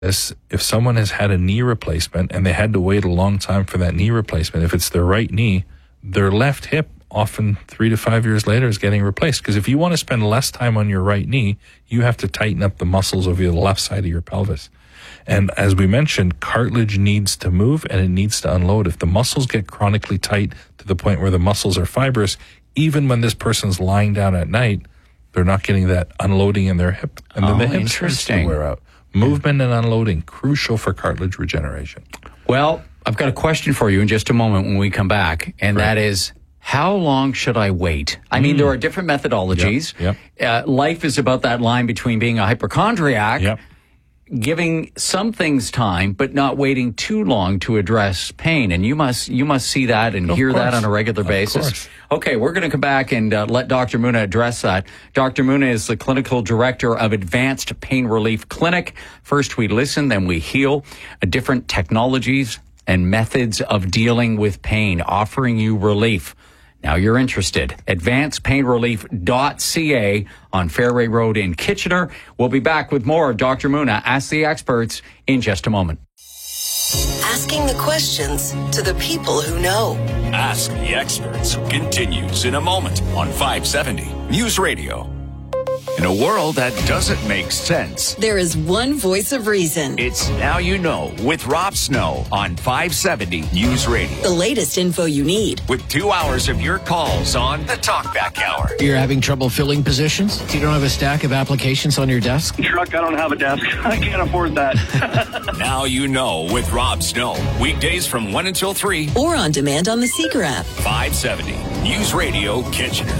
this, if someone has had a knee replacement and they had to wait a long time for that knee replacement, if it's their right knee, their left hip often 3 to 5 years later is getting replaced. Because if you want to spend less time on your right knee, you have to tighten up the muscles of your left side of your pelvis. And as we mentioned, cartilage needs to move and it needs to unload. If the muscles get chronically tight to the point where the muscles are fibrous, even when this person's lying down at night, they're not getting that unloading in their hip. And then the hip starts to wear out. Movement and unloading, crucial for cartilage regeneration. Well, I've got a question for you in just a moment when we come back, and that is, how long should I wait? I mean, there are different methodologies. Life is about that line between being a hypochondriac, giving some things time, but not waiting too long to address pain. And you must see that and hear that on a regular basis. Okay, we're going to come back and let Dr. Muna address that. Dr. Muna is the clinical director of Advanced Pain Relief Clinic. First we listen, then we heal. Different technologies and methods of dealing with pain, offering you relief. Now you're interested. AdvancedPainRelief.ca on Fairway Road in Kitchener. We'll be back with more of Dr. Muna, Ask the Experts, in just a moment. Asking the questions to the people who know. Ask the Experts continues in a moment on 570 News Radio. In a world that doesn't make sense, there is one voice of reason. It's Now You Know with Rob Snow on 570 News Radio. The latest info you need. With 2 hours of your calls on the Talkback Hour. You're having trouble filling positions? You don't have a stack of applications on your desk? Truck, I don't have a desk. I can't afford that. Now You Know with Rob Snow. Weekdays from 1 until 3. Or on demand on the Seeker app. 570 News Radio Kitchener.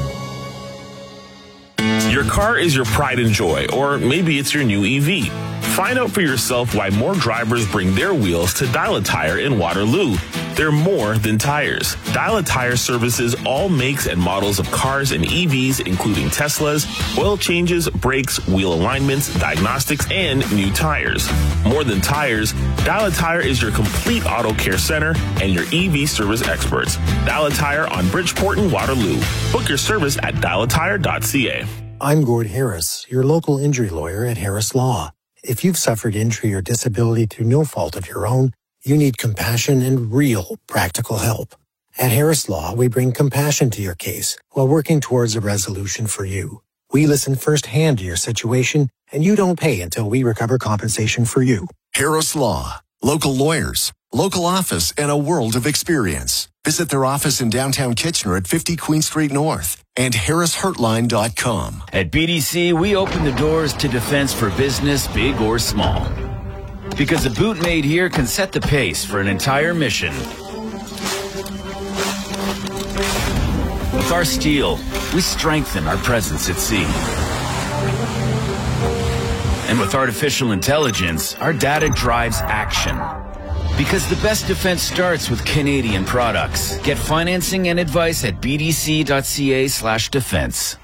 Your car is your pride and joy, or maybe it's your new EV. Find out for yourself why more drivers bring their wheels to Dial a Tire in Waterloo. They're more than tires. Dial a Tire services all makes and models of cars and EVs, including Teslas, oil changes, brakes, wheel alignments, diagnostics, and new tires. More than tires, Dial a Tire is your complete auto care center and your EV service experts. Dial a Tire on Bridgeport and Waterloo. Book your service at dialatire.ca. I'm Gord Harris, your local injury lawyer at Harris Law. If you've suffered injury or disability through no fault of your own, you need compassion and real practical help. At Harris Law, we bring compassion to your case while working towards a resolution for you. We listen firsthand to your situation, and you don't pay until we recover compensation for you. Harris Law. Local lawyers, local office, and a world of experience. Visit their office in downtown Kitchener at 50 Queen Street North and harrishurtline.com. At BDC, we open the doors to defense for business, big or small. Because a boot made here can set the pace for an entire mission. With our steel, we strengthen our presence at sea. And with artificial intelligence, our data drives action. Because the best defense starts with Canadian products. Get financing and advice at bdc.ca/defense.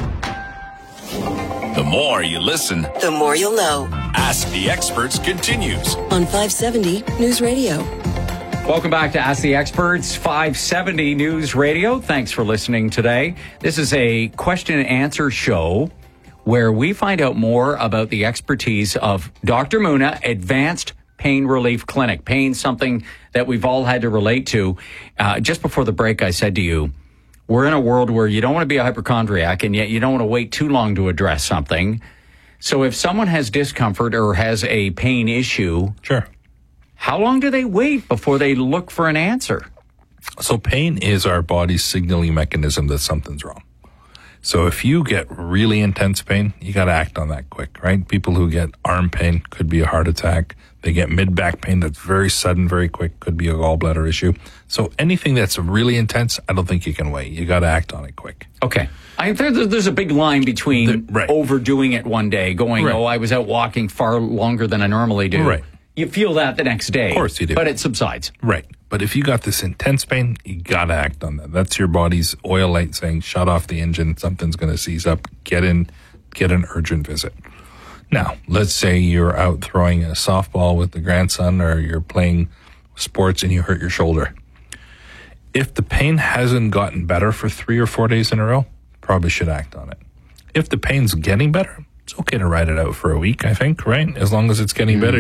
The more you listen, the more you'll know. Ask the Experts continues on 570 News Radio. Welcome back to Ask the Experts, 570 News Radio. Thanks for listening today. This is a question and answer show where we find out more about the expertise of Dr. Muna, Advanced Pain Relief Clinic. Pain, something that we've all had to relate to. Just before the break, I said to you, we're in a world where you don't want to be a hypochondriac, and yet you don't want to wait too long to address something. So if someone has discomfort or has a pain issue, how long do they wait before they look for an answer? So pain is our body's signaling mechanism that something's wrong. So if you get really intense pain, you got to act on that quick, right? People who get arm pain, could be a heart attack. They get mid-back pain that's very sudden, very quick, could be a gallbladder issue. So anything that's really intense, I don't think you can wait. You got to act on it quick. Okay. There's a big line between overdoing it one day, going, I was out walking far longer than I normally do. Right. You feel that the next day. Of course you do. But it subsides. Right. But if you got this intense pain, you got to act on that. That's your body's oil light saying, shut off the engine. Something's going to seize up. Get an urgent visit. Now, let's say you're out throwing a softball with the grandson or you're playing sports and you hurt your shoulder. If the pain hasn't gotten better for 3 or 4 days in a row, probably should act on it. If the pain's getting better, it's okay to ride it out for a week, I think, right? As long as it's getting better.